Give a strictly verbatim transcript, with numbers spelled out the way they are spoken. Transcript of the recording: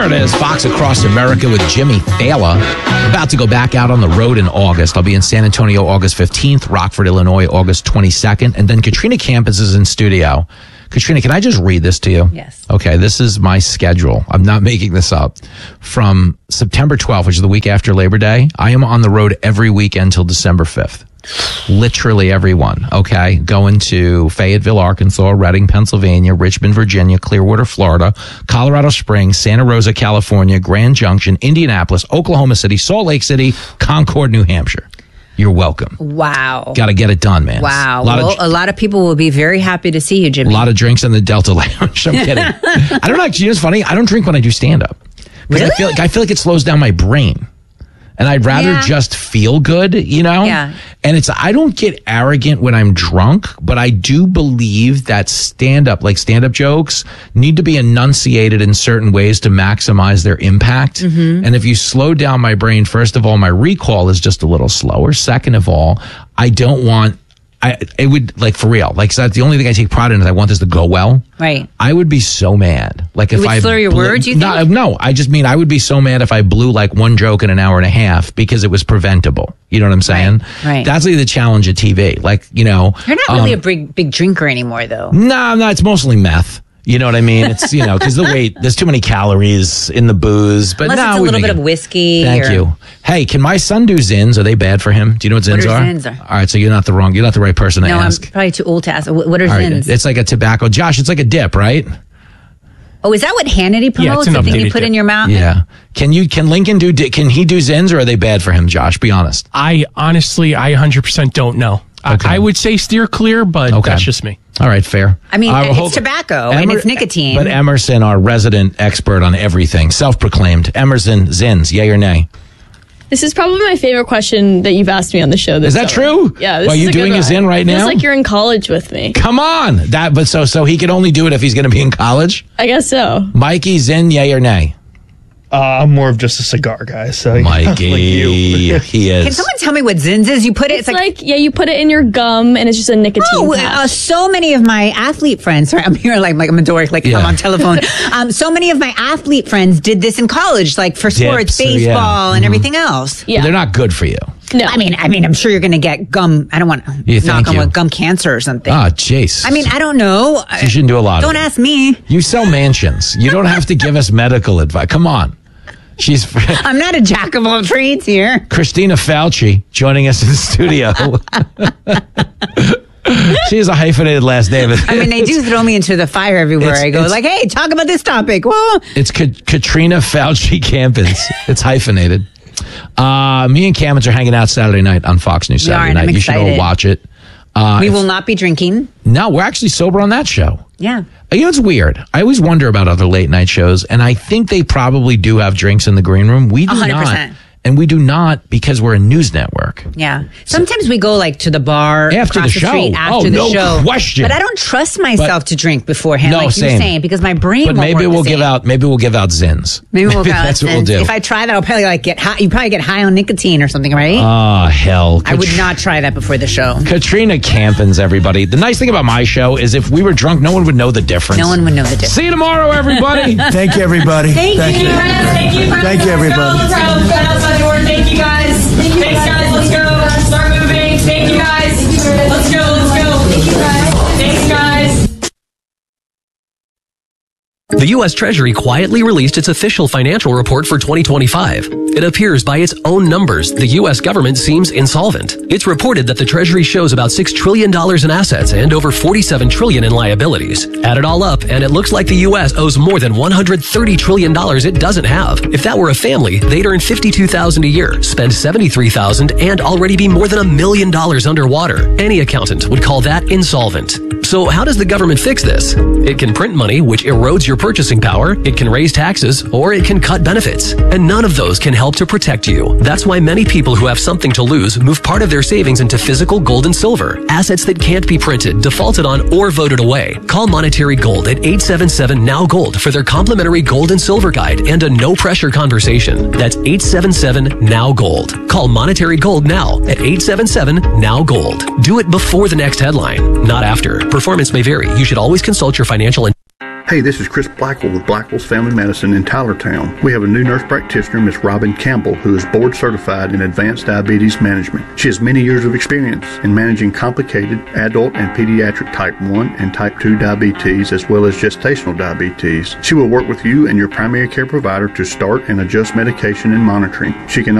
it is, Fox Across America with Jimmy Thaler. About to go back out on the road in August. I'll be in San Antonio August fifteenth, Rockford, Illinois, August twenty-second, and then Katrina Campus is in studio. Katrina, can I just read this to you? Yes. Okay, this is my schedule. I'm not making this up. From September twelfth, which is the week after Labor Day, I am on the road every weekend till December fifth. Literally every one, okay? Going to Fayetteville, Arkansas, Reading, Pennsylvania, Richmond, Virginia, Clearwater, Florida, Colorado Springs, Santa Rosa, California, Grand Junction, Indianapolis, Oklahoma City, Salt Lake City, Concord, New Hampshire. You're welcome. Wow. Got to get it done, man. Wow. A lot, well, of, a lot of people will be very happy to see you, Jimmy. A lot of drinks in the Delta Lounge. I'm kidding. I don't actually, you know what's funny? I don't drink when I do stand-up. Because Really? I feel, like, I feel like it slows down my brain. And I'd rather Yeah. just feel good, you know? Yeah. And it's, I don't get arrogant when I'm drunk, but I do believe that stand up, like stand up jokes, need to be enunciated in certain ways to maximize their impact. Mm-hmm. And if you slow down my brain, first of all, my recall is just a little slower. Second of all, I don't want, I, it would, like, for real, like, so that's the only thing I take pride in is I want this to go well. Right. I would be so mad. Like, if would I slur your blew- words, you no, think? No, I just mean I would be so mad if I blew like one joke in an hour and a half because it was preventable. You know what I'm saying? Right, right. That's like the challenge at T V. Like, you know. You're not really um, a big big drinker anymore, though. No, no, it's mostly meth. You know what I mean? It's, you know, because the weight, there's too many calories in the booze. But Unless no, it's a we little make bit it- of whiskey. Thank or- you. Hey, can my son do Zins? Are they bad for him? Do you know what Zins What are are? Zins are? All right, so you're not the wrong, you're not the right person to No, ask. I'm probably too old to ask. What what are All right, Zins? it's like a tobacco. Josh, it's like a dip, right? Oh, is that what Hannity promotes? an the thing you updated put dip. in your mouth? Yeah. Can you, can Lincoln do, di- can he do Zins or are they bad for him, Josh? Be honest. I honestly, I one hundred percent don't know. Okay. I, I would say steer clear, but Okay. that's just me. All right, fair. I mean, Uh, it's hold- tobacco and Emer- it's nicotine. But Emerson, our resident expert on everything, self-proclaimed. Emerson, Zins, yay or nay? This is probably my favorite question that you've asked me on the show. This Is that summer. true? Yeah. This Well, is you a good doing a one. Zin right Feels now? like you're in college with me. Come on. That, but so, so he can only do it if he's going to be in college? I guess so. Mikey, Zin, yay or nay? Uh, I'm more of just a cigar guy, so Mikey, like you. he is. Can someone tell me what Zins is? You put it, It's like, yeah, you put it in your gum and it's just a nicotine Oh, patch. uh, so many of my athlete friends. Sorry, I'm here like like I'm a dork, like Yeah. I'm on telephone. um, so many of my athlete friends did this in college, like for sports, Dips, yeah. baseball, and Mhm. everything else. yeah. They're not good for you. No. I mean, I mean, I'm sure you're going to get gum. I don't want Yeah, to knock thank on you. wood, gum cancer or something. Ah, jeez. I mean, I don't know. You shouldn't do a lot of Don't it. ask me. You sell mansions. You don't have to give us medical advice. Come on. She's I'm not a jack of all trades here. Christina Fauci joining us in the studio. She has a hyphenated last name. I mean, they do throw me into the fire everywhere It's- I go. it's- Like, hey, talk about this topic. Well, It's Ka- Katrina Fauci Campins. It's hyphenated. Uh, me and Campins are hanging out Saturday night on Fox News We are, Saturday and night. I'm You should all excited. watch it. Uh, we if- will not be drinking. No, we're actually sober on that show. Yeah. You know, it's weird. I always wonder about other late night shows, and I think they probably do have drinks in the green room. We do one hundred not. percent. And we do not because we're a news network. Yeah. Sometimes we go like to the bar After across the the, street show. after Oh, the no show. question. But I don't trust myself to drink beforehand, No, like same. you're saying, because my brain But won't maybe work the we'll same. give out. Maybe we'll give out Zins. Maybe we'll go. That's what we'll do. If I try that, I'll probably like get high. You probably get high on nicotine or something, right? Oh hell! I would Kat- not try that before the show. Katrina Campins, everybody. The nice thing about my show is if we were drunk, no one would know the difference. No one would know the difference. See you tomorrow, everybody. Thank you, everybody. Thank, you. Thank you. Thank you, everybody. Thank you, guys. Thanks, guys. Let's go. Start moving. Thank you, guys. Let's go. Let's go. Thank you, guys. Thanks, guys. The U S Treasury quietly released its official financial report for twenty twenty-five. It appears by its own numbers, the U S government seems insolvent. It's reported that the Treasury shows about six trillion dollars in assets and over forty-seven trillion dollars in liabilities. Add it all up, and it looks like the U S owes more than one hundred thirty trillion dollars it doesn't have. If that were a family, they'd earn fifty-two thousand dollars a year, spend seventy-three thousand dollars, and already be more than a million dollars underwater. Any accountant would call that insolvent. So how does the government fix this? It can print money, which erodes your purchasing power, it can raise taxes, or it can cut benefits. And none of those can help to protect you. That's why many people who have something to lose move part of their savings into physical gold and silver, assets that can't be printed, defaulted on, or voted away. Call Monetary Gold at eight seven seven N O W Gold for their complimentary gold and silver guide and a no-pressure conversation. That's eight seven seven N O W Gold. Call Monetary Gold now at eight seven seven N O W Gold. Do it before the next headline, not after. Performance may vary. You should always consult your financial and Hey, this is Chris Blackwell with Blackwell's Family Medicine in Tylertown. We have a new nurse practitioner, Miss Robin Campbell, who is board certified in advanced diabetes management. She has many years of experience in managing complicated adult and pediatric type one and type two diabetes, as well as gestational diabetes. She will work with you and your primary care provider to start and adjust medication and monitoring. She can